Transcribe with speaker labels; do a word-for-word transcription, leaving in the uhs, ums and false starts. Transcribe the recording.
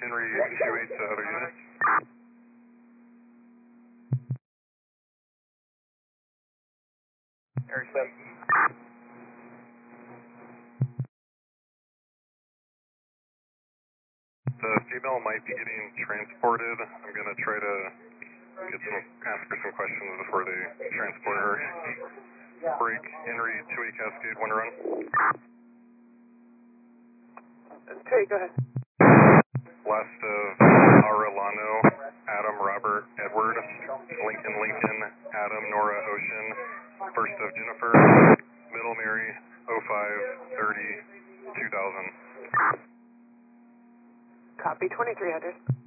Speaker 1: Henry two eight to other units.
Speaker 2: Henry seven.
Speaker 1: The female might be getting transported. I'm going to try to get some, ask her some questions before they transport her. Break, Henry two eight Cascade, one run.
Speaker 2: Okay, go ahead.
Speaker 1: Last of Arellano, Adam, Robert, Edward, Lincoln, Lincoln, Adam, Nora, Ocean. First of Jennifer, Middle Mary, oh five thirty two thousand.
Speaker 2: Copy, twenty-three hundred.